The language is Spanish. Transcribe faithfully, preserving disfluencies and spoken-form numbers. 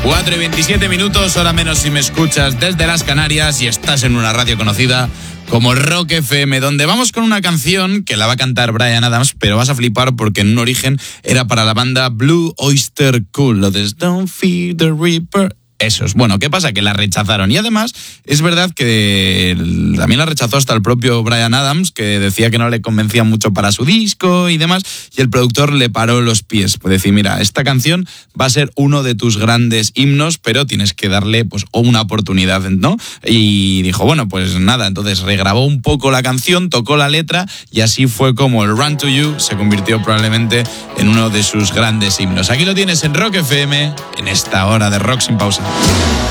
cuatro y veintisiete minutos, hora menos si me escuchas desde las Canarias y estás en una radio conocida como Rock F M, donde vamos con una canción que la va a cantar Bryan Adams, pero vas a flipar porque en un origen era para la banda Blue Oyster Cult, lo de Don't Fear the Reaper. Eso es. Bueno, ¿qué pasa? Que la rechazaron. Y además, es verdad que también la rechazó hasta el propio Bryan Adams, que decía que no le convencía mucho para su disco y demás, y el productor le paró los pies. Pues decir, mira, esta canción va a ser uno de tus grandes himnos, pero tienes que darle pues una oportunidad, ¿no? Y dijo, bueno, pues nada, entonces regrabó un poco la canción, tocó la letra, y así fue como el Run to You se convirtió probablemente en uno de sus grandes himnos. Aquí lo tienes en Rock F M, en esta hora de rock sin pausa.